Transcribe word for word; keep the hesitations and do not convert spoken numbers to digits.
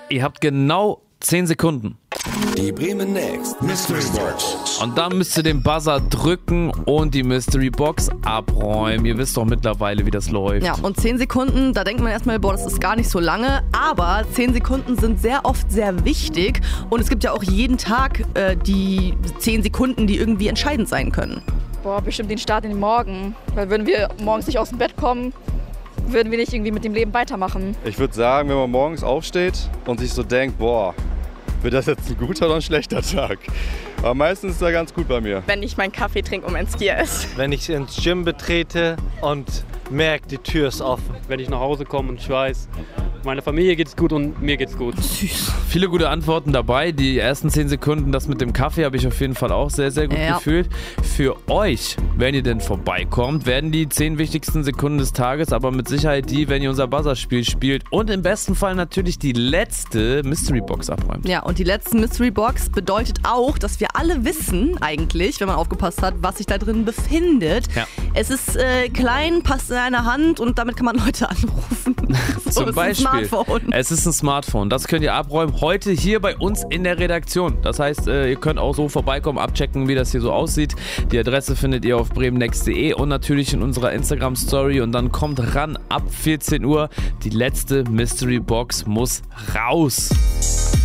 Ihr habt genau zehn Sekunden. Die Bremen Next Mystery Box. Und dann müsst ihr den Buzzer drücken und die Mystery Box abräumen. Ihr wisst doch mittlerweile, wie das läuft. Ja, und zehn Sekunden, da denkt man erstmal, boah, das ist gar nicht so lange. Aber zehn Sekunden sind sehr oft sehr wichtig. Und es gibt ja auch jeden Tag äh, die zehn Sekunden, die irgendwie entscheidend sein können. Boah, bestimmt den Start in den Morgen. Weil würden wir morgens nicht aus dem Bett kommen, würden wir nicht irgendwie mit dem Leben weitermachen. Ich würde sagen, wenn man morgens aufsteht und sich so denkt, boah, wird das jetzt ein guter oder ein schlechter Tag? Aber meistens ist er ganz gut bei mir. Wenn ich meinen Kaffee trinke und mein Skier esse. Wenn ich ins Gym betrete und merke, die Tür ist offen. Wenn ich nach Hause komme und ich weiß, meiner Familie geht's gut und mir geht's gut. Süß. Viele gute Antworten dabei. Die ersten zehn Sekunden, das mit dem Kaffee, habe ich auf jeden Fall auch sehr, sehr gut Ja. gefühlt. Für euch, wenn ihr denn vorbeikommt, werden die zehn wichtigsten Sekunden des Tages, aber mit Sicherheit die, wenn ihr unser Buzzer-Spiel spielt und im besten Fall natürlich die letzte Mystery Box abräumt. Ja, und die letzte Mystery Box bedeutet auch, dass wir alle wissen eigentlich, wenn man aufgepasst hat, was sich da drin befindet. Ja. Es ist äh, klein, passt in einer Hand und damit kann man Leute anrufen. So, Zum es Beispiel, ist ein Smartphone. es ist ein Smartphone. Das könnt ihr abräumen heute hier bei uns in der Redaktion. Das heißt, äh, ihr könnt auch so vorbeikommen, abchecken, wie das hier so aussieht. Die Adresse findet ihr auf bremennext punkt de und natürlich in unserer Instagram-Story. Und dann kommt ran, ab vierzehn Uhr, die letzte Mystery Box muss raus.